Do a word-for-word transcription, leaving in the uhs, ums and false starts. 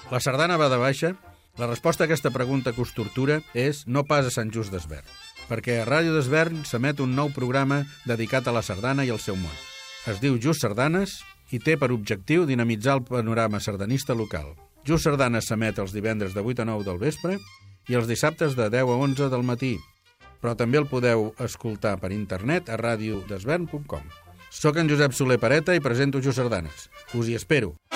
La sardana va de baixa? La resposta a aquesta pregunta que us tortura és no pas a Sant Just Desvern, perquè a Ràdio Desvern s'emet un nou programa dedicat a la sardana i al seu món. Es diu Just Sardanes i té per objectiu dinamitzar el panorama sardanista local. Just Sardanes s'emet els divendres de vuit a nou del vespre i els dissabtes de deu a onze del matí, però també el podeu escoltar per internet a radiodesvern punt com. Soc en Josep Soler Pareta i presento Just Sardanes. Us hi espero.